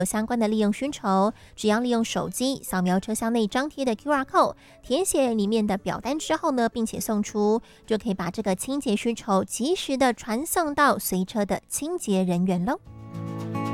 有相关的利用需求，只要利用手机扫描车厢内张贴的 QR code， 填写里面的表单之后呢，并且送出，就可以把这个清洁需求及时的传送到随车的清洁人员喽。